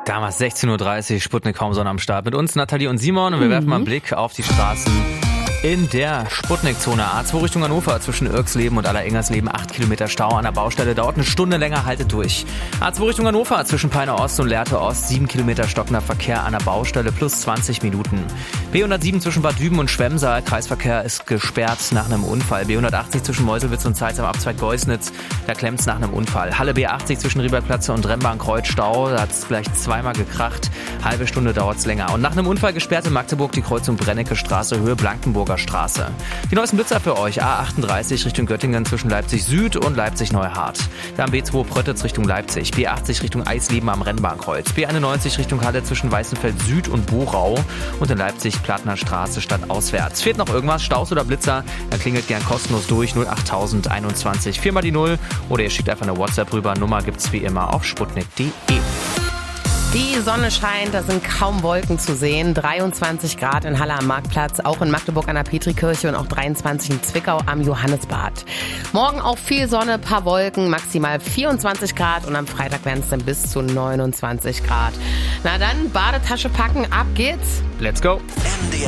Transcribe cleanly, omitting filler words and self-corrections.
Damals 16.30 Uhr, Sputnik kaum Sonne am Start. Mit uns Nathalie und Simon und wir werfen mal einen Blick auf die Straßen in der Sputnik-Zone. A2 Richtung Hannover zwischen Irksleben und Allerengersleben 8 Kilometer Stau an der Baustelle. Dauert eine Stunde länger, haltet durch. A2 Richtung Hannover zwischen Peine Ost und Lehrte Ost 7 Kilometer stockender Verkehr an der Baustelle plus 20 Minuten. B107 zwischen Bad Düben und Schwemmsaal. Kreisverkehr ist gesperrt nach einem Unfall. B180 zwischen Meuselwitz und Zeitz am Abzweig Geusnitz. Da klemmt's nach einem Unfall. Halle B80 zwischen Rieberplatze und Rennbahnkreuz Stau. Da hat's gleich zweimal gekracht. Halbe Stunde dauert's länger. Und nach einem Unfall gesperrt in Magdeburg die Kreuzung Brennecke Straße, Höhe Blankenburger Straße. Die neuesten Blitzer für euch. A38 Richtung Göttingen zwischen Leipzig Süd und Leipzig Neuhardt. Dann B2 Pröttitz Richtung Leipzig. B80 Richtung Eisleben am Rennbahnkreuz. B91 Richtung Halle zwischen Weißenfeld Süd und Borau. Und in Leipzig Plattner Straße stadtauswärts. Fehlt noch irgendwas? Staus oder Blitzer? Dann klingelt gern kostenlos durch 08021 4 mal die 0 oder ihr schickt einfach eine WhatsApp rüber. Nummer gibt's wie immer auf sputnik.de. Die Sonne scheint, da sind kaum Wolken zu sehen. 23 Grad in Halle am Marktplatz, auch in Magdeburg an der Petrikirche und auch 23 in Zwickau am Johannesbad. Morgen auch viel Sonne, paar Wolken, maximal 24 Grad und am Freitag werden es dann bis zu 29 Grad. Na dann, Badetasche packen, ab geht's. Let's go. MDR